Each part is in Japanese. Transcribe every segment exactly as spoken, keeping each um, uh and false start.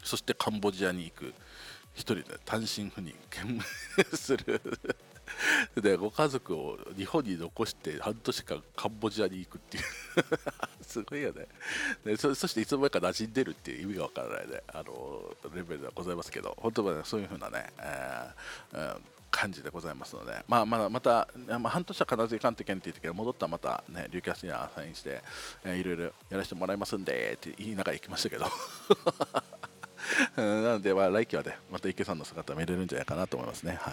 そしてカンボジアに行く、一人で単身赴任するで、ご家族を日本に残して半年間カンボジアに行くっていうすごいよね。で そ, そしていつの間にか馴染んでるっていう意味がわからないね、あのレベルではございますけど、本当は、ね、そういう風なね、えーうん感じでございますので、まあ、まだまた、まあ、半年は必ず行かんといけんって言ってけど、戻ったらまたね、リューキャスにアサインして、えー、いろいろやらせてもらいますんでって言いながら行きましたけどなので、まあ、来期はね、また池さんの姿見れるんじゃないかなと思いますね。はい。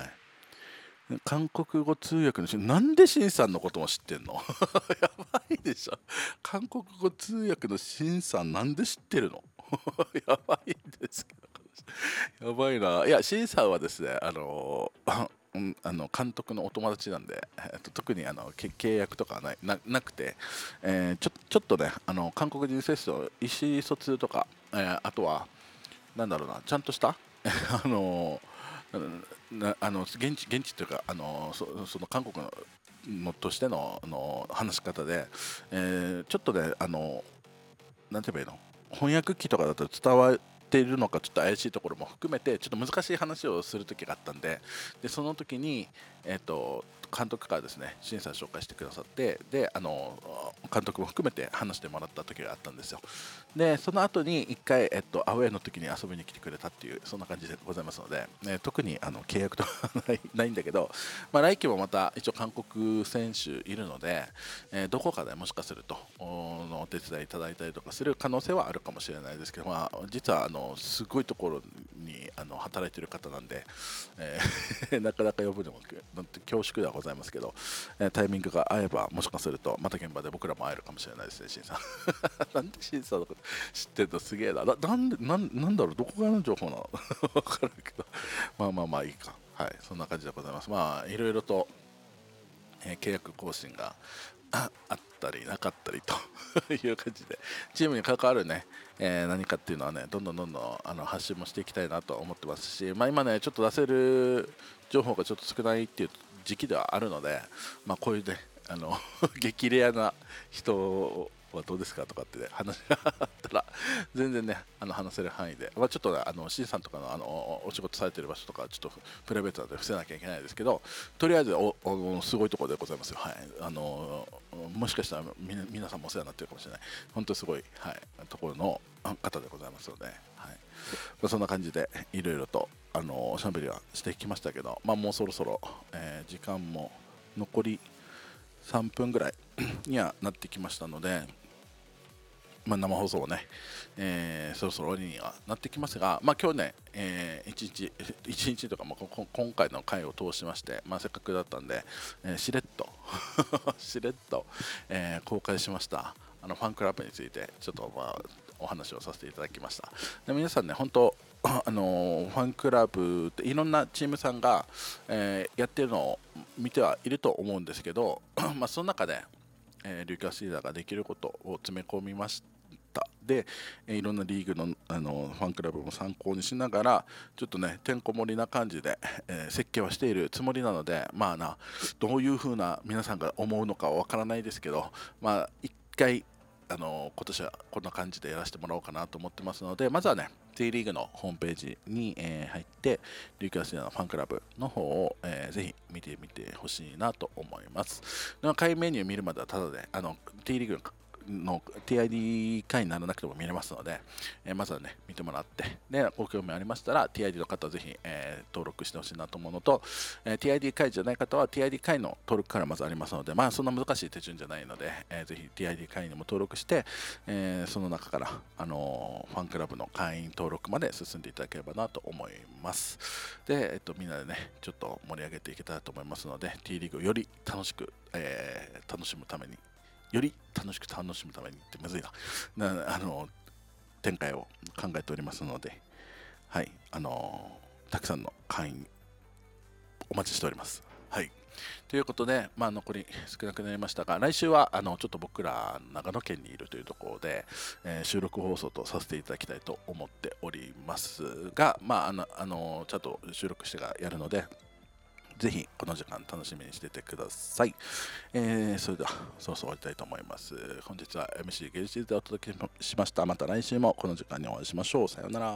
韓国語通訳のし、なんでシンさんのことも知ってんのやばいでしょ。韓国語通訳のシンさんなんで知ってるのやばいですけど。やばいな。いや、シンさんはですね、あのーうんあの監督のお友達なんで、えっと、特にあのけ契約とかはないななくて、えーちょちょっとね、あの韓国人選手の意思疎通とか、えーあとは、なんだろうな、ちゃんとしたあのなあの現地現地というか、あのそその韓国ののとしてのあの話し方で、えーちょっとね、あのなんて言えばいいの、翻訳機とかだと伝わっているのかちょっと怪しいところも含めてちょっと難しい話をする時があったんで、でその時に、えっと監督からですね、審査を紹介してくださって、であの監督も含めて話してもらった時があったんですよ。でその後にいっかい、えっと、アウェーの時に遊びに来てくれたっていう、そんな感じでございますので、ね、特にあの契約とかないないんだけど、まあ、来季もまた一応韓国選手いるので、えーどこかでもしかするとおのお手伝いいただいたりとかする可能性はあるかもしれないですけど、まあ、実はあのすごいところにあの働いている方なんで、えーなかなか呼ぶのもなんて恐縮ではございますけど、えータイミングが合えばもしかするとまた現場で僕らも会えるかもしれないですね、シンさん。なんでシンさんのこと知ってるのすげえな。ななんでなんなんだろう、どこからの情報なの分からんけど、まあまあまあいいか。はい、そんな感じでございます。まあいろいろと、えー契約更新がああったりなかったりという感じで、チームに関わるね、えー何かっていうのはね、どんどんどんどんあの発信もしていきたいなと思ってますし、まあ、今ね、ちょっと出せる情報がちょっと少ないっていう時期ではあるので、まあ、こういうね、あの激レアな人はどうですかとかってね、話があったら全然ね、あの話せる範囲で、まあ、ちょっとね、あの C さんとかの、あのお仕事されてる場所とかちょっとプライベートなので伏せなきゃいけないですけど、とりあえずおおすごいところでございますよ。はい、あのもしかしたらみな皆さんもお世話になってるかもしれない、本当にすごい、はい、ところの方でございますので、はい、まあ、そんな感じでいろいろとあのおしゃべりはしてきましたけど、まあ、もうそろそろ、えー時間も残りさんぷんぐらいにはなってきましたので、まあ、生放送をね、えーそろそろ終わりにはなってきますが、まあ、今日ね、えー、一日、一日とかもここ今回の回を通しまして、まあ、せっかくだったんで、えーしれっとしれっと、えー公開しましたあのファンクラブについてちょっと、まあ、お話をさせていただきました。で皆さんね、本当あのファンクラブっていろんなチームさんが、えーやってるのを見てはいると思うんですけどまあその中で、えー、リューカスリーダーができることを詰め込みました。で、えーいろんなリーグの、あのファンクラブも参考にしながらちょっとね、てんこ盛りな感じで、えー設計はしているつもりなので、まあな、どういう風な皆さんが思うのかはわからないですけど、まあ一回あの今年はこんな感じでやらせてもらおうかなと思ってますので、まずはね T リーグのホームページに、えー入ってリューキャスリーダーのファンクラブの方を、えーぜひ見てみてほしいなと思います。で会員メニュー見るまではただで、あの T リーグのティーアイディー 会にならなくても見れますので、えーまずはね見てもらって、でご興味ありましたら ティーアイディー の方はぜひ、えー登録してほしいなと思うのと、えー ティーアイディー 会じゃない方は ティーアイディー 会の登録からまずありますので、まあそんな難しい手順じゃないので、えーぜひ ティーアイディー 会にも登録して、えーその中から、あのーファンクラブの会員登録まで進んでいただければなと思います。で、えっと、みんなでねちょっと盛り上げていけたらと思いますので、 T リーグをより楽しく、えー楽しむためにより楽しく楽しむためにってむずいななあの展開を考えておりますので、はい、あのたくさんの会員お待ちしております。はい、ということで、まあ、残り少なくなりましたが、来週はあのちょっと僕ら長野県にいるというところで、えー収録放送とさせていただきたいと思っておりますが、まあ、あのあのちゃんと収録してからやるので、ぜひこの時間楽しみにしててください。えーそれではそろそろ終わりたいと思います。本日は エムシー 芸術でお届けしました。また来週もこの時間にお会いしましょう。さようなら。